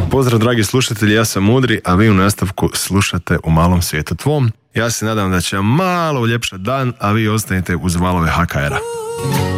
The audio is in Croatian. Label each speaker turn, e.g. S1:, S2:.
S1: Pozdrav dragi slušatelji, ja sam Mudri, a vi u nastavku slušate U malom svijetu tvom. Ja se nadam da će vam malo uljepšati dan, a vi ostanite uz valove HKR-a.